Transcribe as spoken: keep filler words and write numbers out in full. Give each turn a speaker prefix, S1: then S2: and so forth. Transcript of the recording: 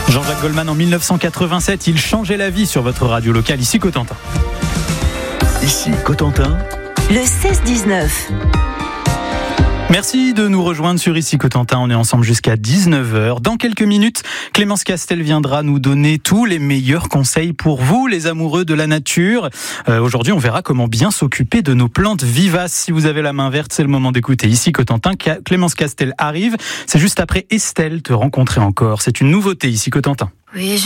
S1: Jean-Jacques Goldman en mille neuf cent quatre-vingt-sept, il changeait la vie sur votre radio locale, ici Cotentin.
S2: Ici Cotentin,
S3: le seize dix-neuf.
S1: Merci de nous rejoindre sur Ici Cotentin, on est ensemble jusqu'à dix-neuf heures. Dans quelques minutes, Clémence Castel viendra nous donner tous les meilleurs conseils pour vous, les amoureux de la nature. Euh, aujourd'hui, on verra comment bien s'occuper de nos plantes vivaces. Si vous avez la main verte, c'est le moment d'écouter Ici Cotentin. Clémence Castel arrive, c'est juste après Estelle, te rencontrer encore. C'est une nouveauté Ici Cotentin.
S4: Oui, je